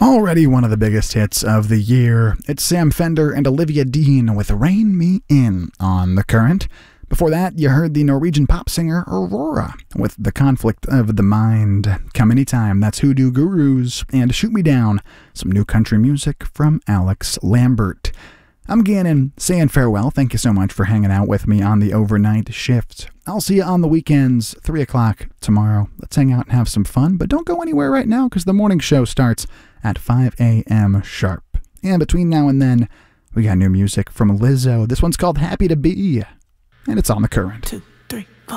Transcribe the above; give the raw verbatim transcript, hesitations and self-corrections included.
Already one of the biggest hits of the year. It's Sam Fender and Olivia Dean with Rein Me In on The Current. Before that, you heard the Norwegian pop singer Aurora with The Conflict of the Mind. Come Anytime, that's Hoodoo Gurus. And Shoot Me Down, some new country music from Alex Lambert. I'm Gannon, saying farewell. Thank you so much for hanging out with me on the overnight shift. I'll see you on the weekends, three o'clock tomorrow. Let's hang out and have some fun, but don't go anywhere right now because the morning show starts at five a.m. sharp. And between now and then, we got new music from Lizzo. This one's called Happy to Be, and it's on The Current. To